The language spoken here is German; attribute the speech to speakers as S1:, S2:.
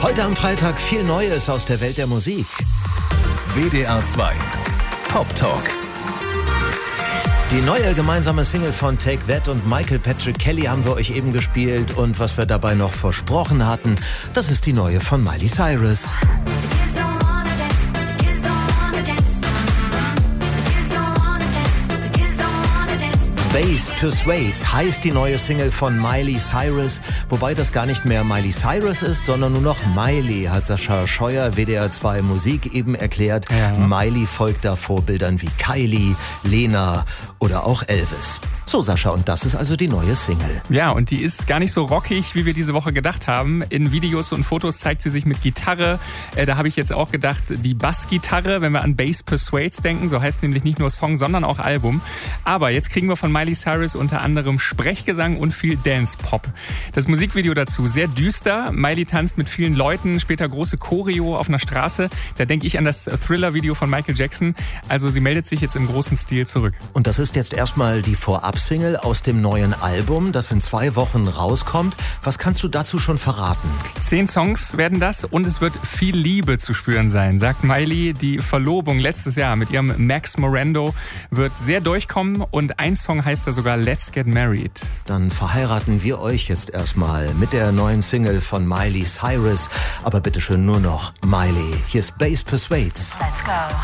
S1: Heute am Freitag viel Neues aus der Welt der Musik.
S2: WDR 2 Pop Talk.
S1: Die neue gemeinsame Single von Take That und Michael Patrick Kelly haben wir euch eben gespielt. Und was wir dabei noch versprochen hatten, das ist die neue von Miley Cyrus. Bass Persuades heißt die neue Single von Miley Cyrus, wobei das gar nicht mehr Miley Cyrus ist, sondern nur noch Miley, hat Sascha Scheuer, WDR 2 Musik eben erklärt. Ja. Miley folgt da Vorbildern wie Kylie, Lena oder auch Elvis. So, Sascha, und das ist also die neue Single.
S3: Ja, und die ist gar nicht so rockig, wie wir diese Woche gedacht haben. In Videos und Fotos zeigt sie sich mit Gitarre. Da habe ich jetzt auch gedacht, die Bassgitarre, wenn wir an Bass Persuades denken, so heißt nämlich nicht nur Song, sondern auch Album. Aber jetzt kriegen wir von Miley Cyrus unter anderem Sprechgesang und viel Dance-Pop. Das Musikvideo dazu sehr düster. Miley tanzt mit vielen Leuten, später große Choreo auf einer Straße. Da denke ich an das Thriller-Video von Michael Jackson. Also sie meldet sich jetzt im großen Stil zurück.
S1: Und das ist jetzt erstmal die Vorab-Single aus dem neuen Album, das in 2 Wochen rauskommt. Was kannst du dazu schon verraten?
S3: 10 Songs werden das und es wird viel Liebe zu spüren sein, sagt Miley. Die Verlobung letztes Jahr mit ihrem Max Morando wird sehr durchkommen und ein Song heißt da sogar Let's Get Married.
S1: Dann verheiraten wir euch jetzt erstmal mit der neuen Single von Miley Cyrus. Aber bitteschön nur noch Miley. Hier ist Bass Persuades.
S4: Let's go.